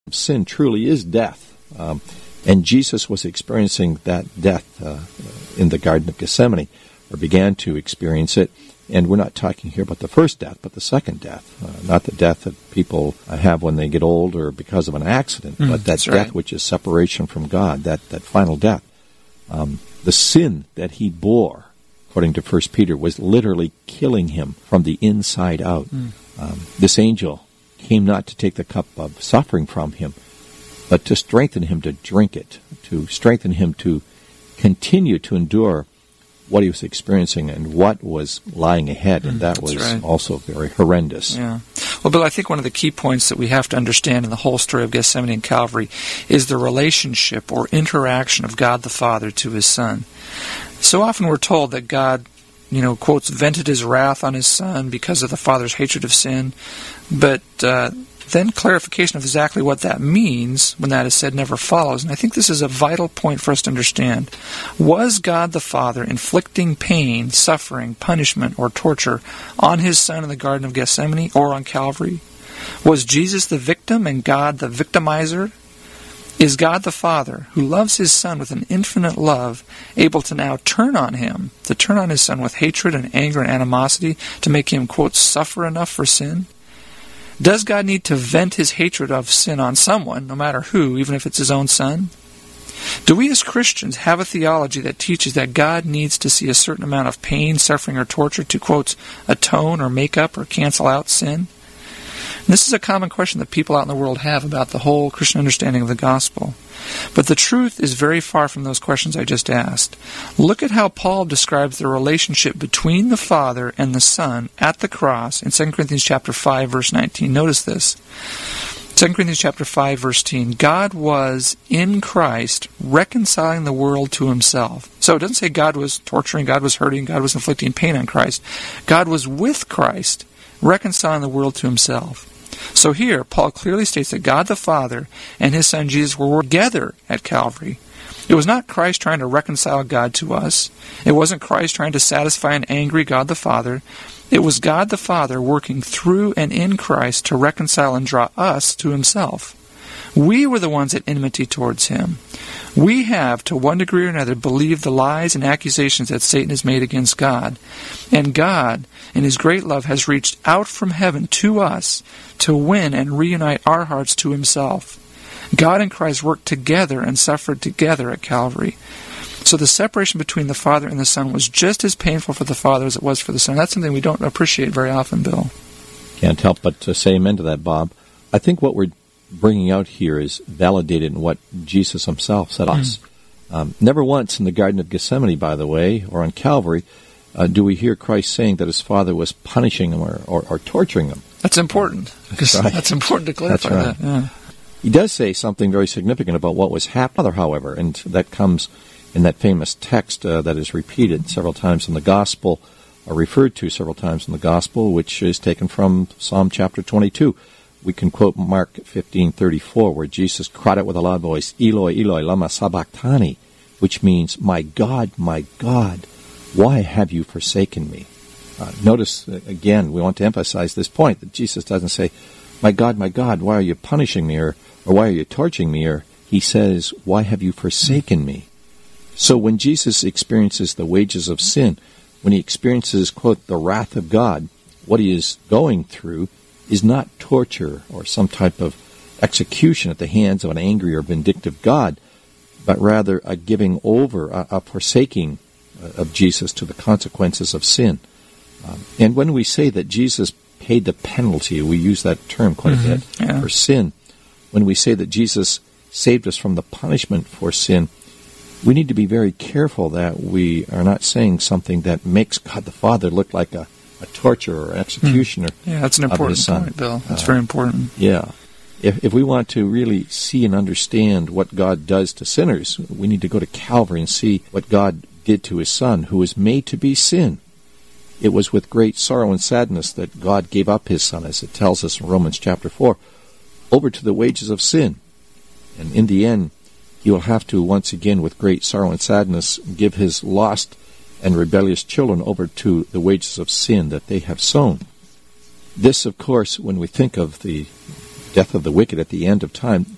Sin truly is death. And Jesus was experiencing that death in the Garden of Gethsemane, or began to experience it. And we're not talking here about the first death, but the second death. Not the death that people have when they get old or because of an accident, but that death which is separation from God, that final death. The sin that he bore, according to 1 Peter, was literally killing him from the inside out. This angel came not to take the cup of suffering from him, but to strengthen him to drink it, to strengthen him to continue to endure what he was experiencing and what was lying ahead, and that was also very horrendous. Yeah. Well, Bill, I think one of the key points that we have to understand in the whole story of Gethsemane and Calvary is the relationship or interaction of God the Father to his Son. So often we're told that God, quotes, vented his wrath on his Son because of the Father's hatred of sin, but then clarification of exactly what that means when that is said never follows. And I think this is a vital point for us to understand. Was God the Father inflicting pain, suffering, punishment, or torture on his Son in the Garden of Gethsemane or on Calvary? Was Jesus the victim and God the victimizer? Is God the Father, who loves his Son with an infinite love, able to now turn on him, to turn on his Son with hatred and anger and animosity to make him, quote, suffer enough for sin? Does God need to vent his hatred of sin on someone, no matter who, even if it's his own Son? Do we as Christians have a theology that teaches that God needs to see a certain amount of pain, suffering, or torture to, quote, atone or make up or cancel out sin? And this is a common question that people out in the world have about the whole Christian understanding of the gospel. But the truth is very far from those questions I just asked. Look at how Paul describes the relationship between the Father and the Son at the cross in 2 Corinthians chapter 5, verse 19. Notice this. 2 Corinthians chapter 5, verse 10. God was in Christ reconciling the world to himself. So it doesn't say God was torturing, God was hurting, God was inflicting pain on Christ. God was with Christ reconciling the world to himself. So here, Paul clearly states that God the Father and his Son Jesus were together at Calvary. It was not Christ trying to reconcile God to us. It wasn't Christ trying to satisfy an angry God the Father. It was God the Father working through and in Christ to reconcile and draw us to himself. We were the ones at enmity towards him. We have, to one degree or another, believed the lies and accusations that Satan has made against God. And God, in his great love, has reached out from heaven to us to win and reunite our hearts to himself. God and Christ worked together and suffered together at Calvary. So the separation between the Father and the Son was just as painful for the Father as it was for the Son. That's something we don't appreciate very often, Bill. Can't help but to say amen to that, Bob. I think what we're bringing out here is validated in what Jesus himself said to us. Never once in the Garden of Gethsemane, by the way, or on Calvary, do we hear Christ saying that his Father was punishing him or torturing him. That's important. That's important to clarify that. Yeah. He does say something very significant about what was happening, however, and that comes in that famous text that is repeated several times in the Gospel, or referred to several times in the Gospel, which is taken from Psalm chapter 22. We can quote Mark 15:34, where Jesus cried out with a loud voice, Eloi, Eloi, lama sabachthani, which means, my God, why have you forsaken me? Notice, again, we want to emphasize this point, that Jesus doesn't say, my God, why are you punishing me, or why are you torturing me, or he says, why have you forsaken me? So when Jesus experiences the wages of sin, when he experiences, quote, the wrath of God, what he is going through is not torture or some type of execution at the hands of an angry or vindictive God, but rather a giving over, a forsaking of Jesus to the consequences of sin. And when we say that Jesus paid the penalty, we use that term quite a bit, for sin. When we say that Jesus saved us from the punishment for sin, we need to be very careful that we are not saying something that makes God the Father look like a torturer or executioner. Yeah, that's an important point, Bill. That's very important. Yeah. If we want to really see and understand what God does to sinners, we need to go to Calvary and see what God did to his Son, who was made to be sin. It was with great sorrow and sadness that God gave up his Son, as it tells us in Romans chapter 4, over to the wages of sin. And in the end, he will have to, once again, with great sorrow and sadness, give his lost and rebellious children over to the wages of sin that they have sown. This, of course, when we think of the death of the wicked at the end of time,